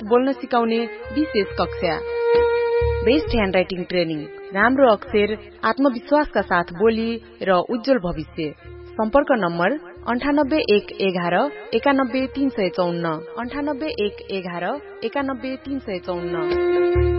बोल्न सिकाउने विशेष कक्षा। बेस्ट ह्यान्डराइटिङ ट्रेनिङ, राम्रो अक्षर, आत्मविश्वासका साथ बोली र उज्जवल भविष्य। सम्पर्क नम्बर 9811191354 9811191354।